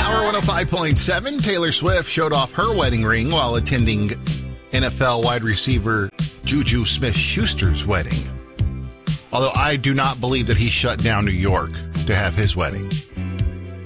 Power 105.7, Taylor Swift showed off her wedding ring while attending NFL wide receiver Juju Smith-Schuster's wedding. Although I do not believe that he shut down New York to have his wedding.